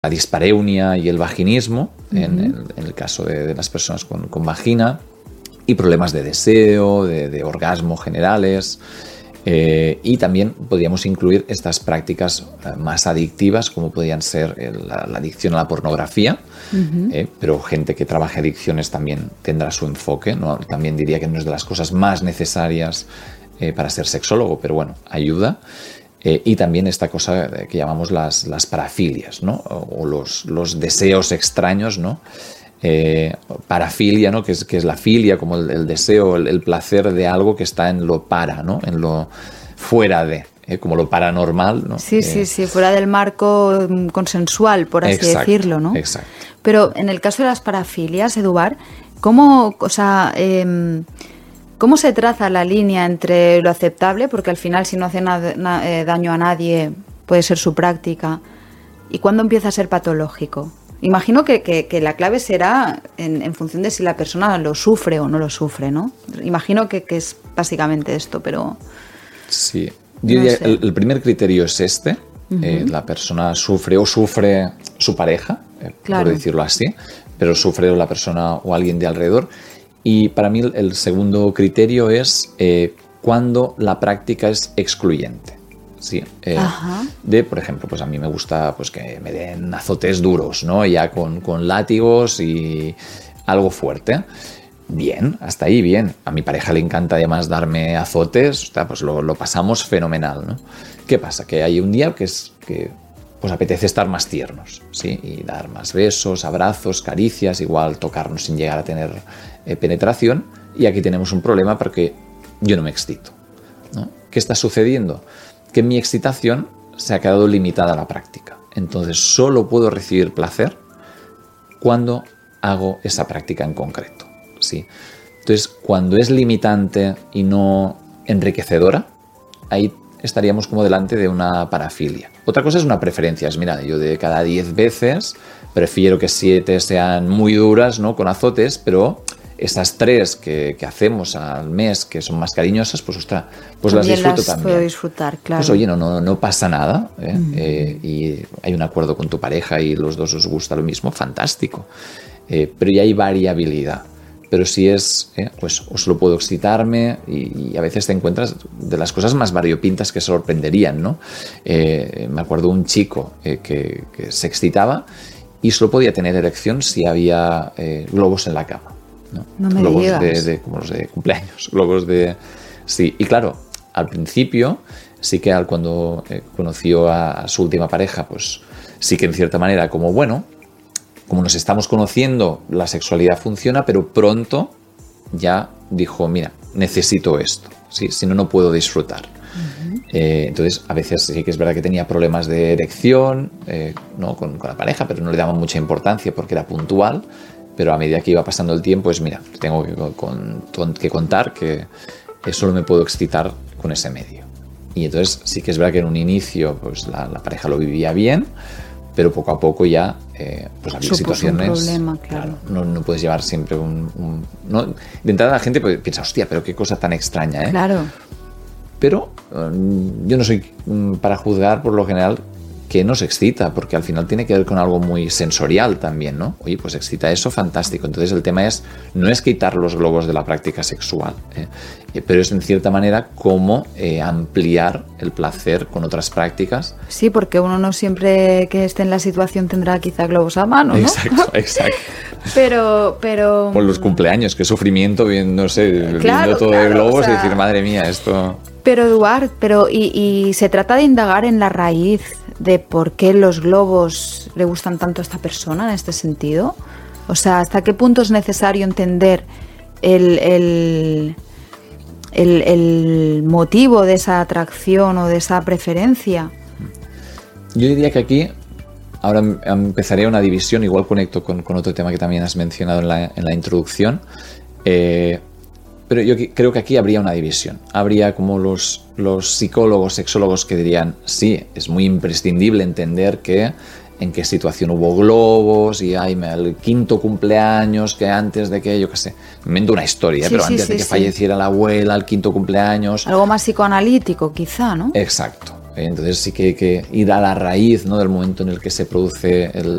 la dispareunia y el vaginismo, en el caso de las personas con vagina, y problemas de deseo, de orgasmo generales. Y también podríamos incluir estas prácticas más adictivas, como podrían ser la adicción a la pornografía, pero gente que trabaje adicciones también tendrá su enfoque, ¿no? También diría que no es de las cosas más necesarias para ser sexólogo, pero bueno, ayuda. Y también esta cosa que llamamos las parafilias, ¿no? O los deseos extraños, ¿no? Parafilia, ¿no? Que es la filia, como el deseo, el placer de algo que está en lo ¿no? En lo fuera de, como lo paranormal, ¿no? Sí, fuera del marco consensual, por así decirlo, ¿no? Exacto. Pero en el caso de las parafilias, Eduard, ¿cómo se traza la línea entre lo aceptable, porque al final si no hace daño a nadie puede ser su práctica, y cuándo empieza a ser patológico? Imagino que la clave será en función de si la persona lo sufre o no lo sufre, ¿no? Imagino que es básicamente esto, pero... Sí, yo diría el primer criterio es este. La persona sufre su pareja, claro, por decirlo así, pero sufre la persona o alguien de alrededor. Y para mí el segundo criterio es cuando la práctica es excluyente. Sí, por ejemplo, pues a mí me gusta pues que me den azotes duros, ¿no? Ya con látigos y algo fuerte. Bien, hasta ahí bien. A mi pareja le encanta además darme azotes, pues lo pasamos fenomenal, ¿no? ¿Qué pasa? Que hay un día que pues apetece estar más tiernos, ¿sí? Y dar más besos, abrazos, caricias, igual tocarnos sin llegar a tener penetración. Y aquí tenemos un problema porque yo no me excito, ¿no? ¿Qué está sucediendo? Que mi excitación se ha quedado limitada a la práctica. Entonces solo puedo recibir placer cuando hago esa práctica en concreto, ¿sí? Entonces, cuando es limitante y no enriquecedora, ahí estaríamos como delante de una parafilia. Otra cosa es una preferencia. Es, mira, yo de cada 10 veces prefiero que 7 sean muy duras, ¿no? Con azotes, pero esas 3 que hacemos al mes, que son más cariñosas, pues ostras, pues las disfruto también. Puedo disfrutar, claro. Pues oye, no pasa nada, y hay un acuerdo con tu pareja y los dos os gusta lo mismo, fantástico. Pero ya hay variabilidad. Pero si es, pues o solo puedo excitarme y a veces te encuentras de las cosas más variopintas que sorprenderían, ¿no? Me acuerdo un chico que se excitaba y solo podía tener erección si había globos en la cama. No me globos digas. como los de cumpleaños, globos de... Sí, y claro, al principio sí que cuando conoció a su última pareja, pues sí que en cierta manera como nos estamos conociendo, la sexualidad funciona, pero pronto ya dijo, mira, necesito esto, ¿sí? Si no puedo disfrutar. Entonces, a veces sí que es verdad que tenía problemas de erección, ¿no? con la pareja, pero no le daban mucha importancia porque era puntual. Pero a medida que iba pasando el tiempo, pues mira, tengo que contar que solo me puedo excitar con ese medio. Y entonces sí que es verdad que en un inicio pues la pareja lo vivía bien, pero poco a poco ya pues había situaciones... un problema, claro. No puedes llevar siempre ¿no? De entrada la gente piensa, hostia, pero qué cosa tan extraña, ¿eh? Claro. Pero yo no soy para juzgar por lo general que nos excita, porque al final tiene que ver con algo muy sensorial también, ¿no? Oye, pues excita eso, fantástico. Entonces el tema no es quitar los globos de la práctica sexual, pero es en cierta manera cómo ampliar el placer con otras prácticas. Sí, porque uno no siempre que esté en la situación tendrá quizá globos a mano, ¿no? Exacto. Pero... Por los cumpleaños, qué sufrimiento, no sé, viendo todo de globos, y decir, madre mía, esto... Pero Eduard, y se trata de indagar en la raíz de por qué los globos le gustan tanto a esta persona en este sentido. O sea, ¿hasta qué punto es necesario entender el motivo de esa atracción o de esa preferencia? Yo diría que aquí ahora empezaría una división, igual conecto con otro tema que también has mencionado en la introducción, pero yo creo que aquí habría una división. Habría como los psicólogos, sexólogos que dirían, sí, es muy imprescindible entender en qué situación hubo globos y el 5º cumpleaños, que antes de que, yo qué sé, me invento una historia, pero antes de que falleciera la abuela, el 5º cumpleaños. Algo más psicoanalítico quizá, ¿no? Exacto. Entonces sí que hay que ir a la raíz, ¿no?, del momento en el que se produce